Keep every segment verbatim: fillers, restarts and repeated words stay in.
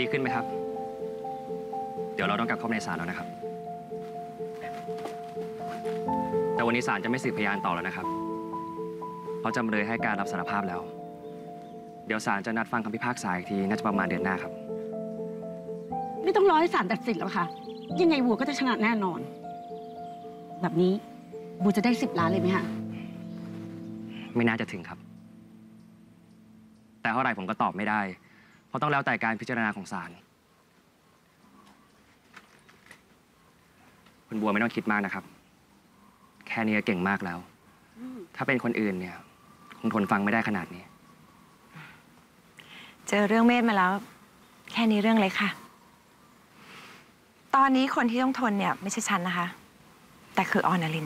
ดีขึ้นไหมครับเดี๋ยวเราต้องกลับเข้าในศาลแล้วนะครับแต่วันนี้ศาลจะไม่สืบพยานต่อแล้วนะครับเพราะจำเลยให้การรับสารภาพแล้วเดี๋ยวศาลจะนัดฟังคำพิพากษาอีกทีน่าจะประมาณเดือนหน้าครับไม่ต้องรอให้ศาลตัดสินแล้วค่ะยังไงบัวก็จะชนะแน่นอนแบบนี้บัวจะได้สิบล้านเลยไหมฮะไม่น่าจะถึงครับแต่เท่าไหร่ผมก็ตอบไม่ได้เพราะต้องแล้วแต่การพิจารณาของศาลคุณบัวไม่ต้องคิดมากนะครับแค่นี้เก่งมากแล้วถ้าเป็นคนอื่นเนี่ยคงทนฟังไม่ได้ขนาดนี้เจอเรื่องเมธมาแล้วแค่นี้เรื่องเล็กค่ะตอนนี้คนที่ต้องทนเนี่ยไม่ใช่ฉันนะคะแต่คือออนอลิน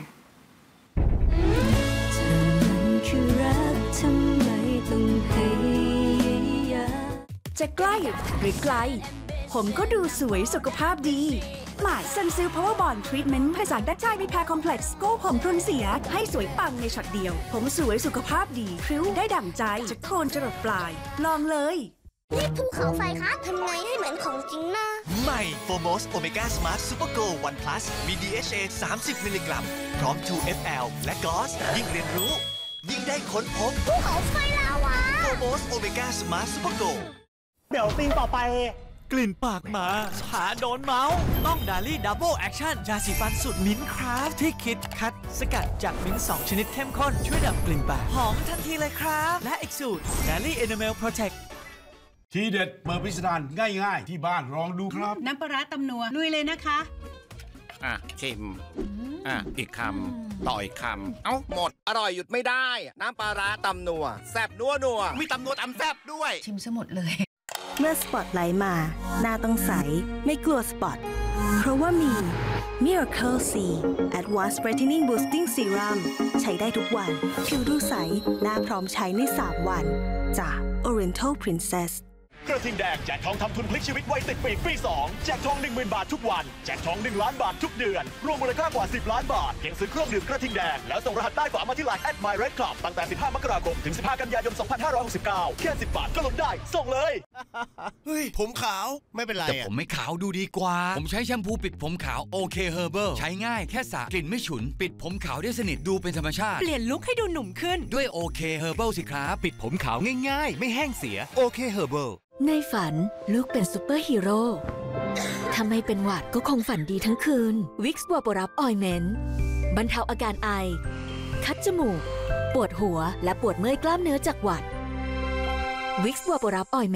จะใกล้หรือไกลผมก็ดูสวยสุขภาพดีหมาซันซิลพาวเวอร์บอนด์ทรีทเมนต์ผสานดัชชัยมีแพรคอมเพล็กซ์โก้ผมพรุนเสียให้สวยปังในช็อตเดียวผมสวยสุขภาพดีพริ้วได้ดั่งใจจะโคนจรดปลายลองเลยนี่ภูเขาไฟคะทำไงให้เหมือนของจริงนะใหม่โฟโมสโอเมก้าสมาร์ทซูเปอร์โกลวันพลัสมี ดี เอช เอ สามสิบมิลลิกรัมพร้อม ทู เอฟ แอล และกลอสยิ่งเรียนรู้ยิ่งได้ค้นพบภูเขาไฟลาวาโฟโมสโอเมก้าสมาร์ทซูเปอร์โกลเดี๋ยวซีนต่อไปกลิ่นปากหมาหาโดนเมาส์ต้องดาลี่ดับเบิลแอคชั่นยาสีฟันสูตรมิ้นท์คราฟที่คิดคัดสกัดจากมิ้นท์สองชนิดเข้มข้นช่วยดับกลิ่นปากหอมทันทีเลยครับและอีกสูตรดาลี่เอเนเมลโปรเทคทีเด็ดเปิดพิสดารง่ายๆที่บ้านลองดูครับน้ำปลาร้าตำนัวลุยเลยนะคะอ่ะชิมอ่ะอีกคำต่ออีกคำเอ้าหมดอร่อยหยุดไม่ได้น้ำปลาร้าตำนัวแซ่บนัวนัวมีตำนัวตำแซ่บด้วยชิมซะหมดเลยเมื่อสปอตไลท์มาหน้าต้องใสไม่กลัวสปอตเพราะว่ามี Miracle C Advanced Brightening Boosting Serum ใช้ได้ทุกวันผิวดูใสหน้าพร้อมใช้ในสามวันจาก Oriental Princess กระทิงแดงแจกทองทำทุนพลิกชีวิตวัยติดปีกปีสองแจกทอง หนึ่งหมื่น บาททุกวันแจกทองหนึ่งล้านบาททุกเดือนรวมมูลค่ากว่าสิบล้านบาทเพียงซื้อเครื่องดื่มกระทิงแดงแล้วส่งรหัสใต้ฝามาที่ไลน์ แอท มาย เรด คลับ ตั้งแต่สิบห้ามกราคมถึงสิบห้ากันยายนสองพันห้าร้อยหกสิบเก้าแค่สิบบาทก็ลดได้ส่งเลยเฮ้ยผมขาวไม่เป็นไรแต่ผมไม่ขาวดูดีกว่าผมใช้แชมพูปิดผมขาวโอเคเฮอร์เบิลใช้ง่ายแค่สระกลิ่นไม่ฉุนปิดผมขาวได้สนิทดูเป็นธรรมชาติเปลี่ยนลุคให้ดูหนุ่มขึ้นด้วยโอเคเฮอร์เบิลสิครับปิดผมขาวง่ายๆไม่แห้งเสียโอเคเฮอร์เบิลในฝันลูกเป็นซูเปอร์ฮีโร่ถ้าไม่เป็นหวัดก็คงฝันดีทั้งคืนวิกซ์วาโปรับออยเมนต์บรรเทาอาการไอคัดจมูกปวดหัวและปวดเมื่อยกล้ามเนื้อจากหวัดวิกซ์วาโปรับออยเมนต์